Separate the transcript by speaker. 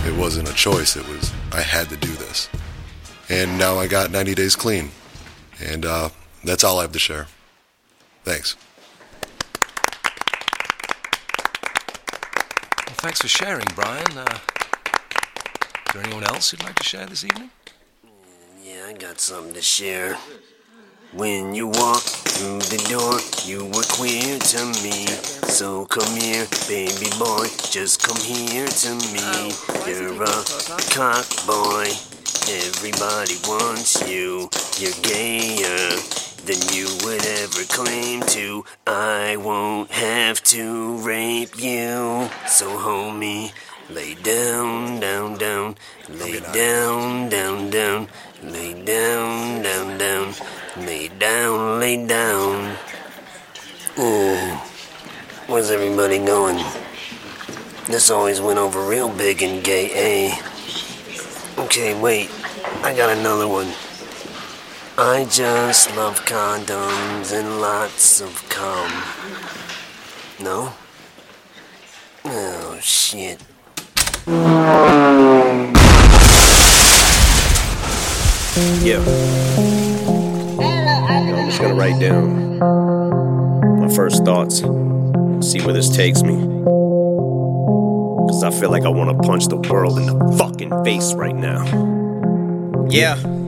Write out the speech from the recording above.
Speaker 1: It wasn't a choice. I had to do this. And now I got 90 days clean. And that's all I have to share. Thanks.
Speaker 2: Well, thanks for sharing, Brian. Is there anyone else you'd like to share this evening?
Speaker 3: Yeah, I got something to share. When you walked through the door, you were queer to me. So come here, baby boy, just come here to me. You're a cock boy, everybody wants you. You're gayer than you would ever claim to. I won't have to rape you. So homie, lay down, down, down. Lay down, down, down. Lay down, down, down. Lay down, lay down. Where's everybody going? This always went over real big and gay, eh? Okay, wait. I got another one. I just love condoms and lots of cum. No? Oh, shit.
Speaker 4: Yeah. I'm just gonna write down my first thoughts, see where this takes me. Cause I feel like I wanna punch the world in the fucking face right now. Yeah.